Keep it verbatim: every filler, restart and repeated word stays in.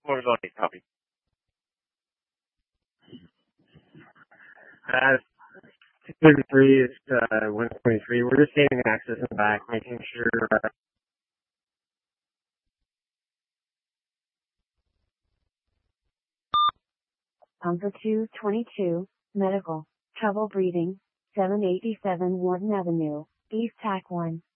Motors on eight, copy. Uh, two thirty-three is, uh, one twenty-three. We're just gaining access in the back, making sure, uh, Pumper two twenty-two, medical, trouble breathing, seven eighty-seven Warden Avenue, East Tac one.